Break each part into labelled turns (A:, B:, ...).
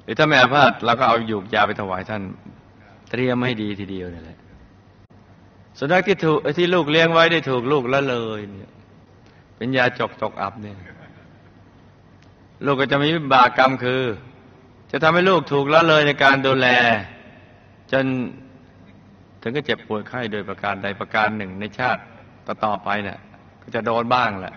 A: หรือถ้าไม่อาพาธเราก็เอาหยูกยาไปถวายท่านเตรียมให้ดีทีเดียวนี่แหละสุนัขที่ลูกเลี้ยงไว้ได้ถูกลูกละเลยเนี่ยเป็นยาจกอับเนี่ยลูกก็จะมีวิบากกรรมคือจะทำให้ลูกถูกละเลยในการดูแลจนถึงก็เจ็บป่วยไข้โดยประการใดประการหนึ่งในชาติต่อไปเนี่ยก็จะโดนบ้างแหละ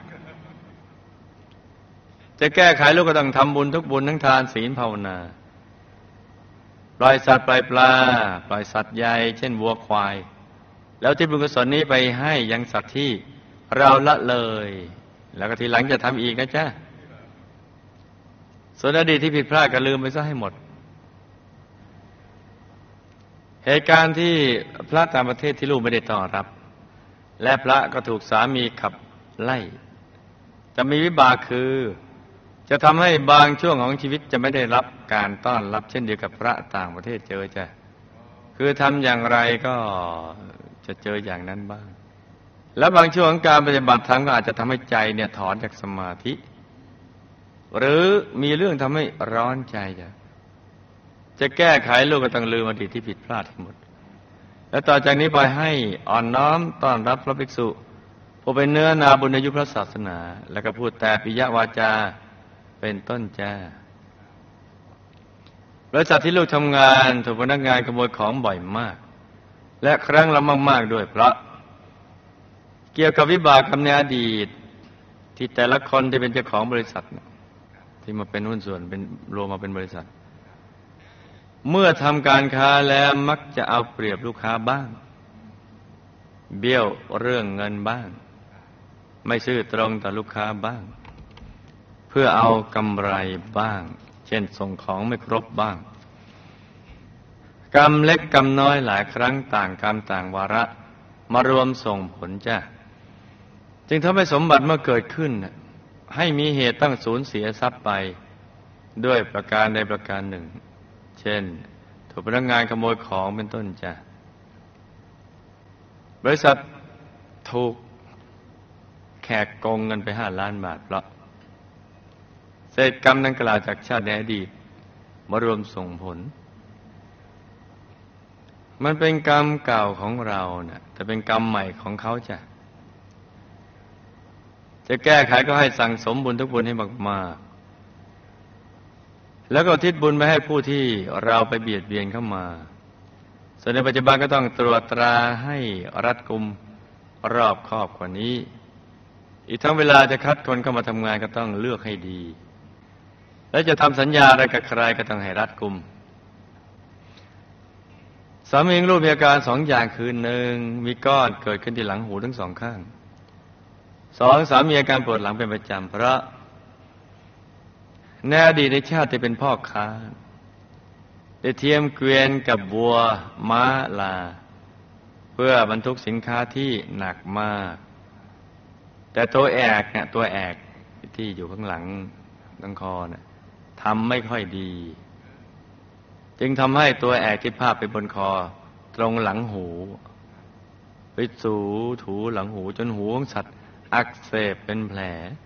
A: จะแก้ไขลูกก็ต้องทำบุญทุกบุญทั้งทานศีลภาวนาปล่อยสัตว์ปล่อยปลาปล่อยสัตว์ใหญ่เช่นวัวควายแล้วที่บุญกุศลนี้ไปให้ยังสัตว์ที่เราละเลยแล้วก็ทีหลังจะทำอีกนะจ๊ะส่วนอดีตที่ผิดพลาดก็ลืมไปซะให้หมดเหตุการณ์ที่พระต่างประเทศที่ลูกไม่ได้ต้อนรับและพระก็ถูกสามีขับไล่จะมีวิบากคือจะทำให้บางช่วงของชีวิตจะไม่ได้รับการต้อนรับเช่นเดียวกับพระต่างประเทศเจอจ้ะคือทำอย่างไรก็จะเจออย่างนั้นบ้างและบางช่วงของการปฏิบัติธรรมก็อาจจะทำให้ใจเนี่ยถอนจากสมาธิหรือมีเรื่องทำให้ร้อนใจจะแก้ไขลูกก็ต้องลืมอดีตที่ผิดพลาดทั้งหมดและต่อจากนี้ไปให้อ่อนน้อมต้อนรับพระภิกษุผู้เป็นเนื้อนาบุญในยุคพระศาสนาแล้วก็พูดแต่ปิยวาจาเป็นต้นจ้าบริษัทที่ลูกทำงานถูกพนักงานขโมยของบ่อยมากและครั้งละมากๆด้วยเพราะเกี่ยวกับวิบากกรรมในอดีตที่แต่ละคนที่เป็นเจ้าของบริษัทที่มาเป็นหุ้นส่วนเป็นรวมมาเป็นบริษัทเมื่อทำการค้าแล้วมักจะเอาเปรียบลูกค้าบ้างเบี้ยวเรื่องเงินบ้างไม่ซื่อตรงต่อลูกค้าบ้างเพื่อเอากำไรบ้างเช่นส่งของไม่ครบบ้างกรรมเล็กกรรมน้อยหลายครั้งต่างกรรมต่างวาระมารวมส่งผลจ้ะจึงทำให้สมบัติเมื่อเกิดขึ้นให้มีเหตุต้องสูญเสียทรัพย์ไปด้วยประการใดประการหนึ่งเช่นถูกพนักงานขโมยของเป็นต้นจ้ะบริษัทถูกแขกโกงเงินไป5 ล้านบาทเพราะเศษกรรมดังกล่าวจากชาติในอดีตมารวมส่งผลมันเป็นกรรมเก่าของเรานะแต่เป็นกรรมใหม่ของเขาจ้ะจะแก้ไขก็ให้สั่งสมบุญทุกบุญให้มากๆแล้วก็อุทิศบุญไปให้ผู้ที่เราไปเบียดเบียนเข้ามาส่วนในปัจจุบันก็ต้องตรวจตราให้รัดกุมรอบคอบกว่านี้อีกทั้งเวลาจะคัดคนเข้ามาทำงานก็ต้องเลือกให้ดีและจะทำสัญญาอะไรกับใครก็ต้องให้รัดกุมสามีลูกมีอาการ2 อย่างคือ 1. มีก้อนเกิดขึ้นที่หลังหูทั้ง2 ข้าง 2. สามีอาการปวดหลังเป็นประจำเพราะในอดีตในชาติที่เป็นพ่อค้าได้เทียมเกวียนกับวัวม้าลาเพื่อบรรทุกสินค้าที่หนักมากแต่ตัวแอกที่อยู่ข้างหลังตั้งคอน่ะทำไม่ค่อยดีจึงทำให้ตัวแอกที่พาดไปบนคอตรงหลังหูไปถูหลังหูจนหูของสัตว์อักเสบเป็นแผล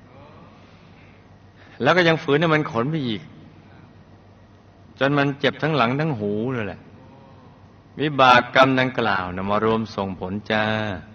A: แล้วก็ยังฝืนให้มันขนไปอีกจนมันเจ็บทั้งหลังทั้งหูเลยแหละวิบากกรรมดังกล่าวนะมารวมส่งผลจ้า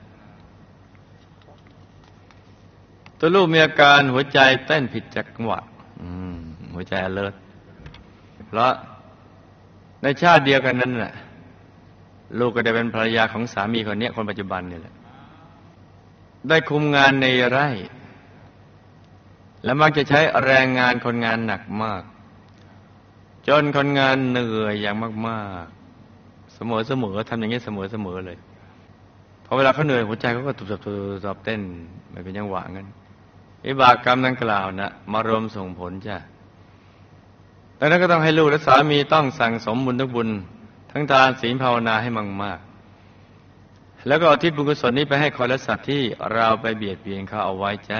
A: ตัวลูกมีอาการหัวใจเต้นผิดจังหวะหัวใจalertเพราะในชาติเดียวกันนั้นแหละลูกก็ได้เป็นภรรยาของสามีคนนี้คนปัจจุบันนี่แหละได้คุมงานในไร่และมักจะใช้แรงงานคนงานหนักมากจนคนงานเหนื่อยอย่างมากๆเสมอทำอย่างนี้เสมอเลยพอเวลาเขาเหนื่อยหัวใจเขาก็ตุบเต้นไม่เป็นจังหวะงั้นวิบากกรรมดังกล่าวนะมารวมส่งผลจ้ะดังนั้นก็ต้องให้ลูกและสามีต้องสั่งสมบุญทุกบุญทั้งทานศีลภาวนาให้มากๆแล้วก็อุทิศบุญกุศลนี้ไปให้คนและสัตว์ที่เราไปเบียดเบียนเขาเอาไว้จ้ะ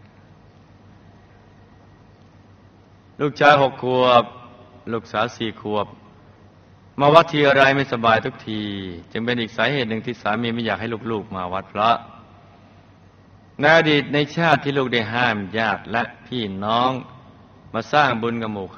A: ลูกชาย6 ขวบลูกสาว4 ขวบมาวัดทีไรไม่สบายทุกทีจึงเป็นอีกสาเหตุหนึ่งที่สามีไม่อยากให้ลูกๆมาวัดเพราะในอดีตในชาติที่ลูกได้ห้ามญาติและพี่น้องมาสร้างบุญกับหมู่ค